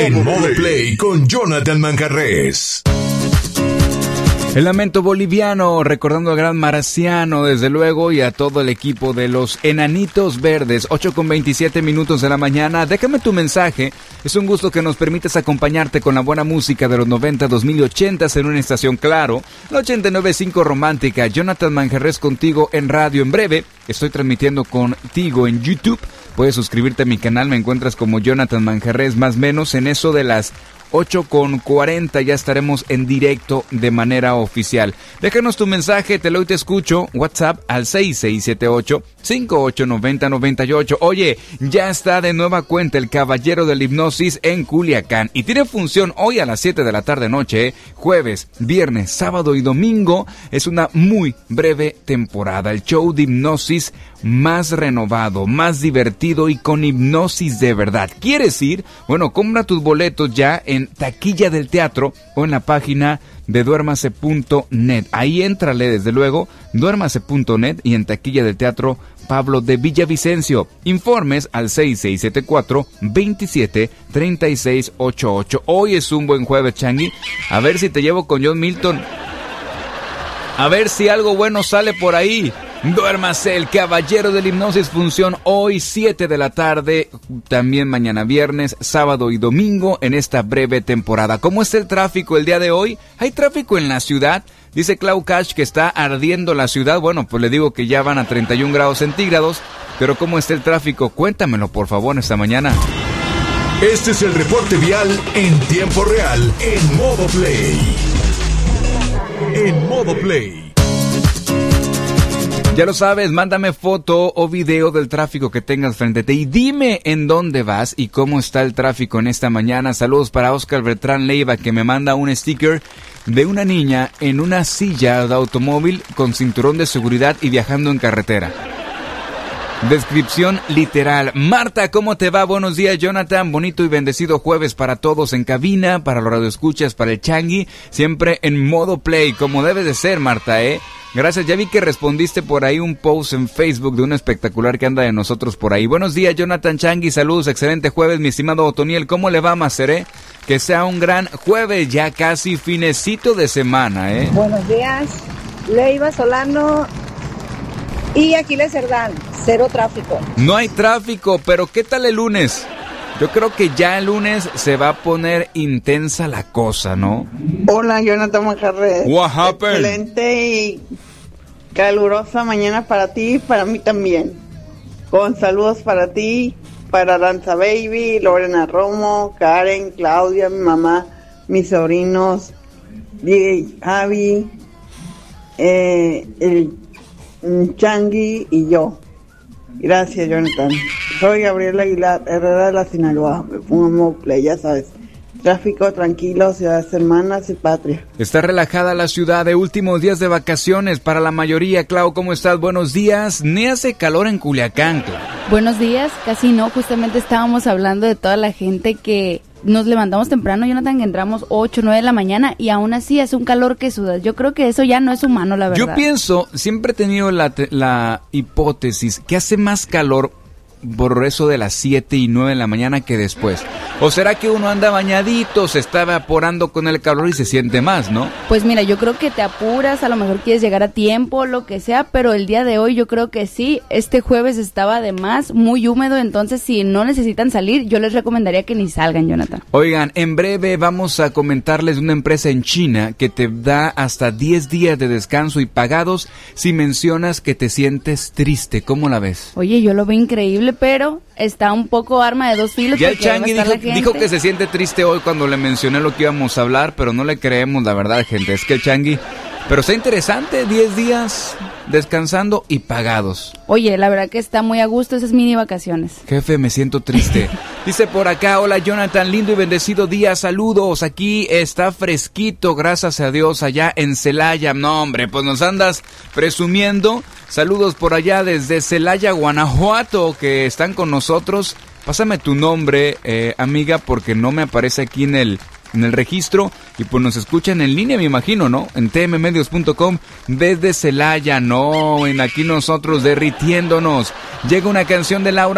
En Modo Play con Jonathan Manjarrés. El lamento boliviano, recordando al gran Marciano, desde luego, y a todo el equipo de los Enanitos Verdes. 8:27 de la mañana. Déjame tu mensaje. Es un gusto que nos permitas acompañarte con la buena música de los 90, 2000 y 80 en una estación, claro, la 89.5 romántica. Jonathan Manjarrés contigo en radio. En breve estoy transmitiendo contigo en YouTube. Puedes suscribirte a mi canal, me encuentras como Jonathan Manjarrés, más o menos en eso de las 8:40 ya estaremos en directo de manera oficial. Déjanos tu mensaje, te leo y te escucho. WhatsApp al 6678-589098. Oye, ya está de nueva cuenta el Caballero de la Hipnosis en Culiacán y tiene función hoy a las 7 de la tarde noche, jueves, viernes, sábado y domingo. Es una muy breve temporada. El show de hipnosis más renovado, más divertido y con hipnosis de verdad. ¿Quieres ir? Bueno, compra tus boletos ya en taquilla del teatro o en la página de duérmase.net. Ahí éntrale, desde luego, duérmase.net y en taquilla del teatro Pablo de Villavicencio. Informes al 6674-273688. Hoy es un buen jueves, Changi. A ver si te llevo con John Milton. A ver si algo bueno sale por ahí. Duérmase, el Caballero de la Hipnosis, función hoy 7 de la tarde, también mañana viernes, sábado y domingo en esta breve temporada. ¿Cómo está el tráfico el día de hoy? ¿Hay tráfico en la ciudad? Dice Clau Cash que está ardiendo la ciudad. Bueno, pues le digo que ya van a 31 grados centígrados, pero ¿cómo está el tráfico? Cuéntamelo por favor esta mañana. Este es el reporte vial en tiempo real en Modo Play. En Modo Play. Ya lo sabes, mándame foto o video del tráfico que tengas frente a ti y dime en dónde vas y cómo está el tráfico en esta mañana. Saludos para Oscar Bertrán Leiva, que me manda un sticker de una niña en una silla de automóvil con cinturón de seguridad y viajando en carretera. Descripción literal. Marta, ¿cómo te va? Buenos días, Jonathan. Bonito y bendecido jueves para todos en cabina, para los radioescuchas, para el Changi. Siempre en Modo Play, como debe de ser, Marta, Gracias, ya vi que respondiste por ahí un post en Facebook de un espectacular que anda de nosotros por ahí. Buenos días, Jonathan, Changi, saludos, excelente jueves, mi estimado Otoniel. ¿Cómo le va, Maceré? Que sea un gran jueves, ya casi finecito de semana, Buenos días, Leiva Solano y Aquiles Cerdán, cero tráfico. No hay tráfico, pero ¿qué tal el lunes? Yo creo que ya el lunes se va a poner intensa la cosa, ¿no? Hola, Jonathan Manjarrés. What happened? Excelente y calurosa mañana para ti y para mí también. Con saludos para ti, para Danza Baby, Lorena Romo, Karen, Claudia, mi mamá, mis sobrinos, DJ Javi, el Changi y yo. Gracias, Jonathan. Soy Gabriela Aguilar, Herrera de la Sinaloa. Me pongo play, ya sabes. Tráfico tranquilo, ciudades hermanas y patria. Está relajada la ciudad de últimos días de vacaciones para la mayoría. Clau, ¿cómo estás? Buenos días. Ni hace calor en Culiacán, Clau. Buenos días, casi no. Justamente estábamos hablando de toda la gente que nos levantamos temprano, Jonathan, que entramos 8, 9 de la mañana y aún así hace un calor que sudas. Yo creo que eso ya no es humano, la verdad. Yo pienso, siempre he tenido la hipótesis que hace más calor por eso de las 7 y 9 de la mañana que después. ¿O será que uno anda bañadito, se está evaporando con el calor y se siente más, no? Pues mira, yo creo que te apuras, a lo mejor quieres llegar a tiempo, lo que sea, pero el día de hoy yo creo que sí. Este jueves estaba además muy húmedo, entonces si no necesitan salir, yo les recomendaría que ni salgan, Jonathan. Oigan, en breve vamos a comentarles de una empresa en China que te da hasta 10 días de descanso y pagados si mencionas que te sientes triste. ¿Cómo la ves? Oye, yo lo veo increíble, pero está un poco arma de dos filos. Ya el Changi dijo que se siente triste hoy cuando le mencioné lo que íbamos a hablar, pero no le creemos, la verdad, gente. Es que el Changi... Pero está interesante, 10 días descansando y pagados. Oye, la verdad que está muy a gusto esas mini vacaciones. Jefe, me siento triste. Dice por acá, hola Jonathan, lindo y bendecido día, saludos. Aquí está fresquito, gracias a Dios, allá en Celaya. No, hombre, pues nos andas presumiendo. Saludos por allá desde Celaya, Guanajuato, que están con nosotros. Pásame tu nombre, amiga, porque no me aparece aquí en el registro, y pues nos escuchan en línea, me imagino, ¿no? En tmmedios.com desde Celaya, no, en aquí nosotros derritiéndonos. Llega una canción de Laura